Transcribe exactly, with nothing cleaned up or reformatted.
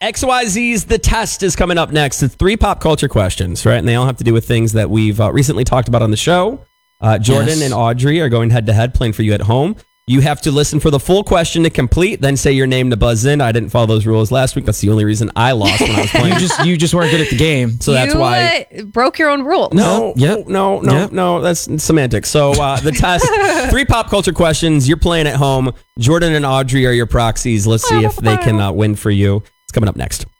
X Y Z's The Test is coming up next. It's three pop culture questions, right? And they all have to do with things that we've uh, recently talked about on the show. Uh, Jordan Yes. and Audrey are going head to head, playing for you at home. You have to listen for the full question to complete, then say your name to buzz in. I didn't follow those rules last week. That's the only reason I lost when I was playing. You just you just weren't good at the game. So that's you, why. uh, broke your own rules. No, Yep. no, no, Yep. no. That's semantics. So uh, the test, three pop culture questions. You're playing at home. Jordan and Audrey are your proxies. Let's see if they can uh, win for you. It's coming up next.